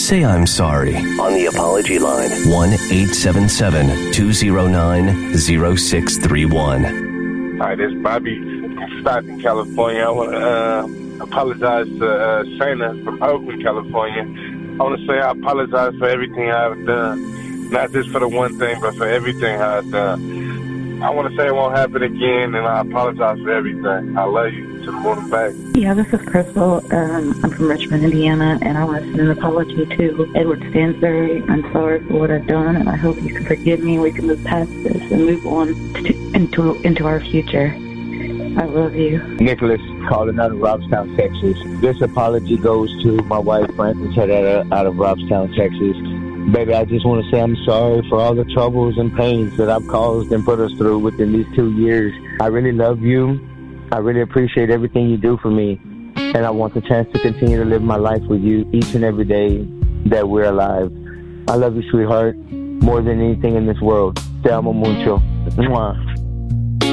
Say I'm sorry on the apology line. 1-877-209-0631. Hi, this is Bobby from Stockton, California. I want to apologize to Shayna from Oakland, California. I want to say I apologize for everything I've done. Not just for the one thing, but for everything I've done. I want to say it won't happen again, and I apologize for everything. I love you. To the moon and back. Yeah, this is Crystal. I'm from Richmond, Indiana, and I want to send an apology to Edward Stansbury. I'm sorry for what I've done, and I hope you can forgive me. We can move past this and move on into our future. I love you. Nicholas, calling out of Robstown, Texas. This apology goes to my wife, Frances, out of Robstown, Texas. Baby, I just want to say I'm sorry for all the troubles and pains that I've caused and put us through within these 2 years. I really love you. I really appreciate everything you do for me. And I want the chance to continue to live my life with you each and every day that we're alive. I love you, sweetheart, more than anything in this world. Te amo mucho. Mwah.